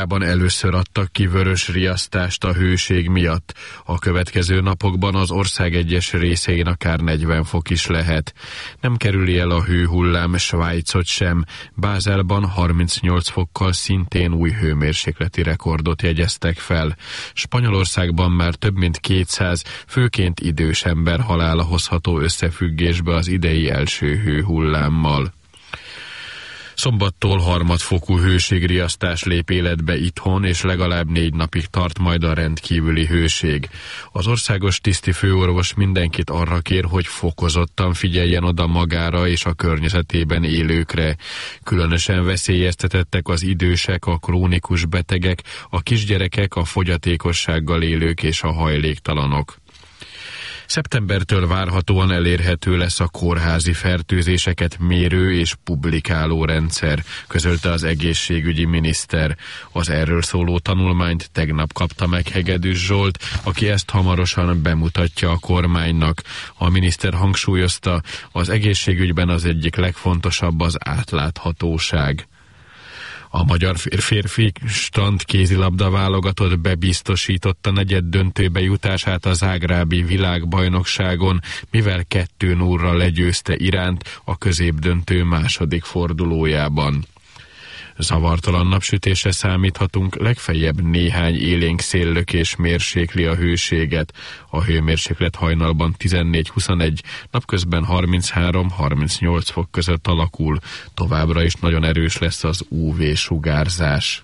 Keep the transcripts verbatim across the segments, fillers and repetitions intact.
Először adtak ki vörös riasztást a hőség miatt. A következő napokban az ország egyes részein akár negyven fok is lehet. Nem kerüli el a hőhullám Svájcot sem. Bázelban harmincnyolc fokkal szintén új hőmérsékleti rekordot jegyeztek fel. Spanyolországban már több mint kétszáz, főként idős ember halála hozható összefüggésbe az idei első hőhullámmal. Szombattól harmadfokú hőségriasztás lép életbe itthon, és legalább négy napig tart majd a rendkívüli hőség. Az országos tisztifőorvos mindenkit arra kér, hogy fokozottan figyeljen oda magára és a környezetében élőkre. Különösen veszélyeztetettek az idősek, a krónikus betegek, a kisgyerekek, a fogyatékossággal élők és a hajléktalanok. Szeptembertől várhatóan elérhető lesz a kórházi fertőzéseket mérő és publikáló rendszer, közölte az egészségügyi miniszter. Az erről szóló tanulmányt tegnap kapta meg Hegedűs Zsolt, aki ezt hamarosan bemutatja a kormánynak. A miniszter hangsúlyozta, az egészségügyben az egyik legfontosabb az átláthatóság. A magyar férfi strand kézilabda válogatott bebiztosította negyed döntőbe jutását a zágrábi világbajnokságon, mivel kettő nullra legyőzte Iránt a középdöntő második fordulójában. Zavartalan napsütésre számíthatunk, legfeljebb néhány élénk széllökés mérsékli a hőséget. A hőmérséklet hajnalban tizennégy-huszonegy, napközben harminchárom-harmincnyolc fok között alakul. Továbbra is nagyon erős lesz az ú vé-sugárzás.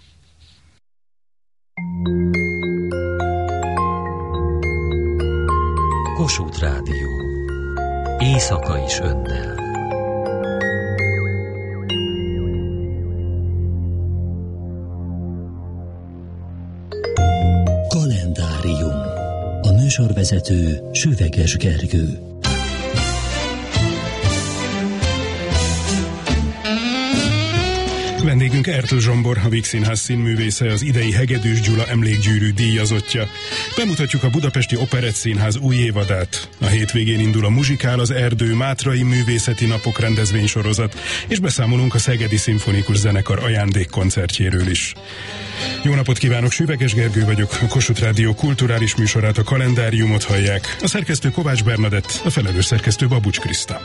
Kossuth Rádió. Éjszaka is önnel. Kalendárium. A műsorvezető Süveges Gergő. Vendégünk Ertl Zsombor, a Vígszínház színművésze, az idei Hegedűs Gyula emlékgyűrű díjazottja. Bemutatjuk a Budapesti Operett Színház új évadát. A hétvégén indul a Muzsikál az Erdő Mátrai Művészeti Napok rendezvénysorozat, és beszámolunk a Szegedi Szimfonikus Zenekar ajándékkoncertjéről is. Jó napot kívánok, Süveges Gergő vagyok, a Kossuth Rádió kulturális műsorát, a Kalendáriumot hallják. A szerkesztő Kovács Bernadett, a felelős szerkesztő Babucs Kriszta.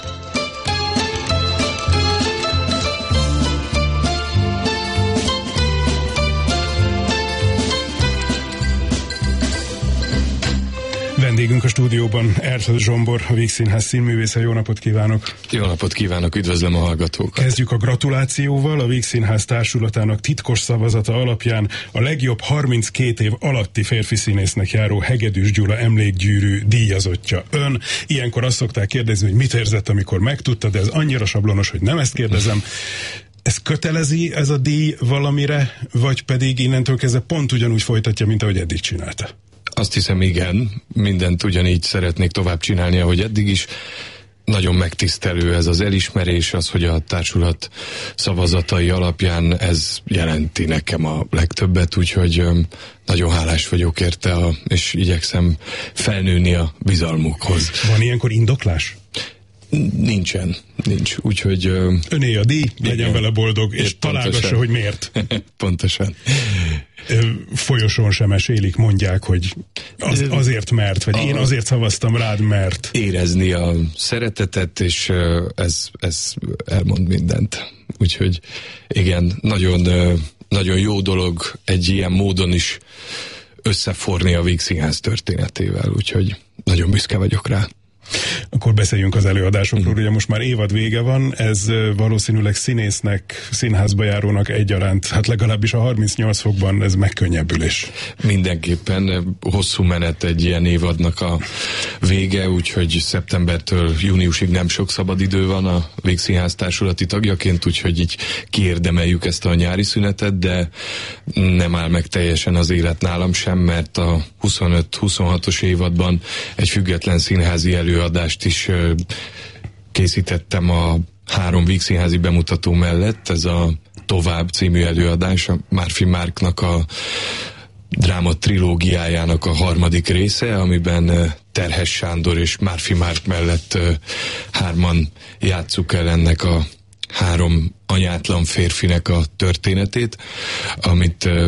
Vendégünk a stúdióban Ertl Zsombor, a Vígszínház színművésze. Jó napot kívánok! Jó napot kívánok, üdvözlöm a hallgatókat! Kezdjük a gratulációval. A Vígszínház társulatának titkos szavazata alapján a legjobb harminckét év alatti férfi színésznek járó Hegedűs Gyula emlékgyűrű díjazottja ön. Ilyenkor azt szokták kérdezni, hogy mit érzett, amikor megtudta, de ez annyira sablonos, hogy nem ezt kérdezem. Ez kötelezi, ez a díj valamire, vagy pedig innentől kezdve pont ugyanúgy folytatja, mint ahogy eddig csinálta? Azt hiszem, igen, mindent ugyanígy szeretnék tovább csinálni, ahogy eddig is. Nagyon megtisztelő ez az elismerés, az, hogy a társulat szavazatai alapján ez jelenti nekem a legtöbbet, úgyhogy nagyon hálás vagyok érte, a, és igyekszem felnőni a bizalmukhoz. Van ilyenkor indoklás? Nincsen, nincs, úgyhogy... Öné a díj, legyen igen, vele boldog, és találgassa, hogy miért. Pontosan. Folyosón sem esélik, mondják, hogy az, azért mert, vagy a, én azért szavaztam rád, mert... Érezni a szeretetet, és ez, ez elmond mindent. Úgyhogy igen, nagyon, nagyon jó dolog egy ilyen módon is összeforni a Vígszínház történetével, úgyhogy nagyon büszke vagyok rá. Akkor beszéljünk az előadásokról, ugye most már évad vége van, ez valószínűleg színésznek, színházba járónak egyaránt, hát legalábbis a harmincnyolc fokban ez megkönnyebbülés. Mindenképpen hosszú menet egy ilyen évadnak a vége, úgyhogy szeptembertől júniusig nem sok szabad idő van a Vígszínház társulati tagjaként, úgyhogy így kiérdemeljük ezt a nyári szünetet, de nem áll meg teljesen az élet nálam sem, mert a huszonöt-huszonhatos évadban egy független színházi elő adást is készítettem a három vígszínházi bemutató mellett. Ez a Tovább című előadás, a Márfi Márknak a dráma trilógiájának a harmadik része, amiben Terhes Sándor és Márfi Márk mellett hárman játsszuk el ennek a három anyátlan férfinek a történetét, amit